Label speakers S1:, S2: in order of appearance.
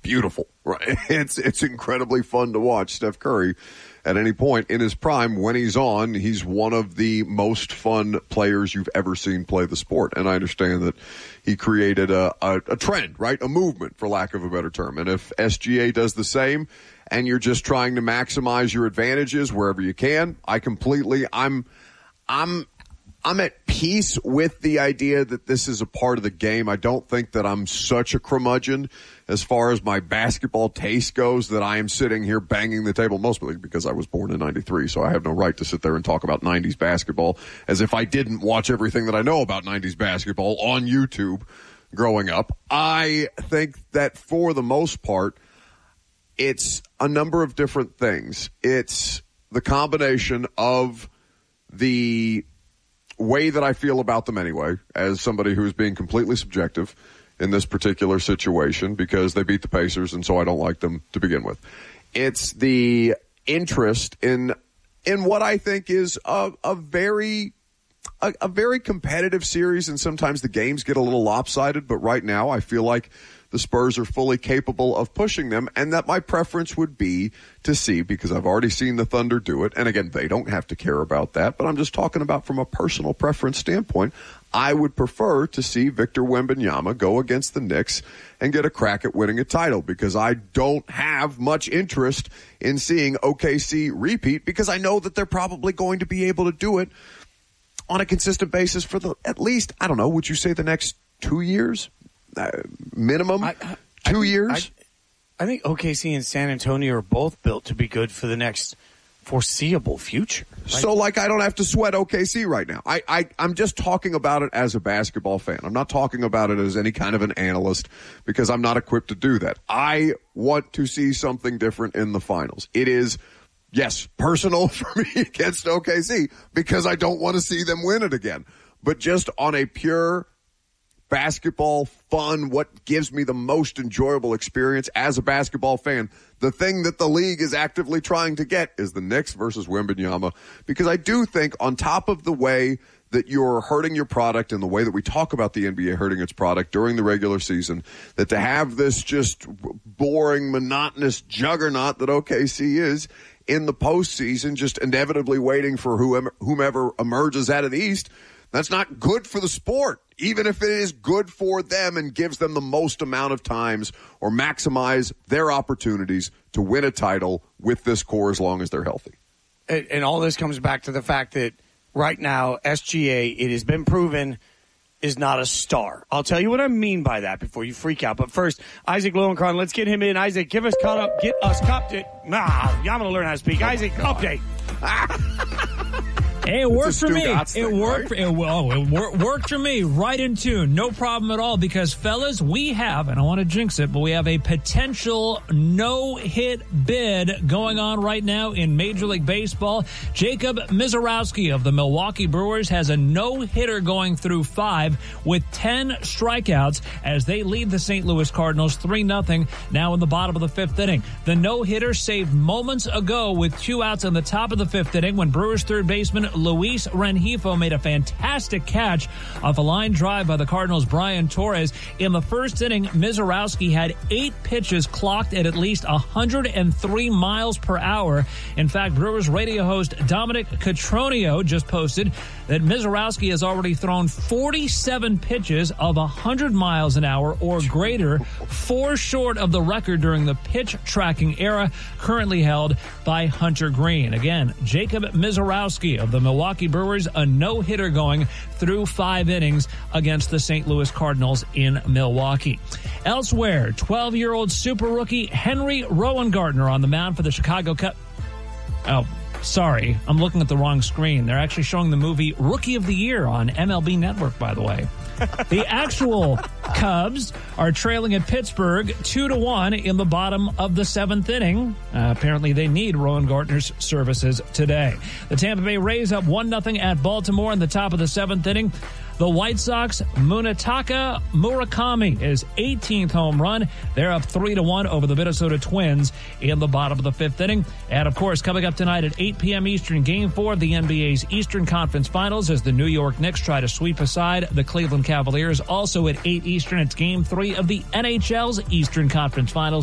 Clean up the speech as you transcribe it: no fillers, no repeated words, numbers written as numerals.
S1: beautiful, right? It's incredibly fun to watch Steph Curry at any point in his prime. When he's on, he's one of the most fun players you've ever seen play the sport. And I understand that he created a trend, right? A movement, for lack of a better term. And if SGA does the same and you're just trying to maximize your advantages wherever you can, I'm at peace with the idea that this is a part of the game. I don't think that I'm such a curmudgeon as far as my basketball taste goes that I am sitting here banging the table, mostly because I was born in 93, so I have no right to sit there and talk about 90s basketball as if I didn't watch everything that I know about 90s basketball on YouTube growing up. I think that for the most part, it's a number of different things. It's the combination of the way that I feel about them anyway, as somebody who is being completely subjective in this particular situation because they beat the Pacers, and so I don't like them to begin with. It's the interest in what I think is a very competitive series, and sometimes the games get a little lopsided, but right now I feel like the Spurs are fully capable of pushing them, and that my preference would be to see, because I've already seen the Thunder do it, and again, they don't have to care about that, but I'm just talking about from a personal preference standpoint, I would prefer to see Victor Wembanyama go against the Knicks and get a crack at winning a title, because I don't have much interest in seeing OKC repeat, because I know that they're probably going to be able to do it on a consistent basis for at least, I don't know, would you say the next 2 years? Minimum 2 years?
S2: I think OKC and San Antonio are both built to be good for the next foreseeable future.
S1: So, I don't have to sweat OKC right now. I'm just talking about it as a basketball fan. I'm not talking about it as any kind of an analyst because I'm not equipped to do that. I want to see something different in the finals. It is, yes, personal for me against OKC because I don't want to see them win it again. But just on a pure basketball fun, what gives me the most enjoyable experience as a basketball fan, the thing that the league is actively trying to get is the Knicks versus Wembanyama, because I do think on top of the way that you're hurting your product and the way that we talk about the NBA hurting its product during the regular season, that to have this just boring, monotonous juggernaut that OKC is in the postseason, just inevitably waiting for whomever emerges out of the East, that's not good for the sport, even if it is good for them and gives them the most amount of times or maximize their opportunities to win a title with this core as long as they're healthy.
S2: And all this comes back to the fact that right now, SGA, it has been proven, is not a star. I'll tell you what I mean by that before you freak out. But first, Isaac Lowenkron, let's get him in. Isaac, get us caught up. I'm going to learn how to speak. Isaac, update.
S3: Hey, it worked for me. It worked for me. Right in tune. No problem at all because, fellas, we have, and I want to jinx it, but we have a potential no-hit bid going on right now in Major League Baseball. Jacob Misiorowski of the Milwaukee Brewers has a no-hitter going through 5 with 10 strikeouts as they lead the St. Louis Cardinals 3-0 now in the bottom of the 5th inning. The no-hitter saved moments ago with 2 outs in the top of the 5th inning when Brewers third baseman Luis Rengifo made a fantastic catch off a line drive by the Cardinals' Brian Torres. In the first inning, Misiorowski had 8 pitches clocked at least 103 miles per hour. In fact, Brewers radio host Dominic Cotroneo just posted that Misiorowski has already thrown 47 pitches of 100 miles an hour or greater, 4 short of the record during the pitch tracking era currently held by Hunter Green. Again, Jacob Misiorowski of the Milwaukee Brewers, a no-hitter going through 5 innings against the St. Louis Cardinals in Milwaukee. Elsewhere, 12-year-old super rookie Henry Rowengartner on the mound for the Chicago Cubs. Oh, sorry, I'm looking at the wrong screen. They're actually showing the movie Rookie of the Year on MLB Network, by the way. The actual Cubs are trailing at Pittsburgh 2-1 in the bottom of the 7th inning. Apparently they need Rowengartner's services today. The Tampa Bay Rays up 1-0 at Baltimore in the top of the 7th inning. The White Sox, Munetaka Murakami, his 18th home run. They're up 3-1 over the Minnesota Twins in the bottom of the 5th inning. And, of course, coming up tonight at 8 p.m. Eastern, Game 4 of the NBA's Eastern Conference Finals as the New York Knicks try to sweep aside the Cleveland Cavaliers. Also at 8 Eastern, it's Game 3 of the NHL's Eastern Conference Finals.